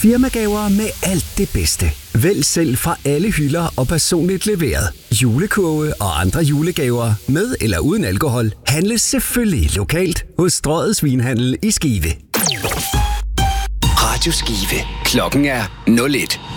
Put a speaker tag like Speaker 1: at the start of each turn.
Speaker 1: Firmagaver med alt det bedste. Vælg selv fra alle hylder og personligt leveret. Julekurve og andre julegaver med eller uden alkohol handles selvfølgelig lokalt hos Strøget Svinhandel i Skive.
Speaker 2: Radio Skive. Klokken er 01.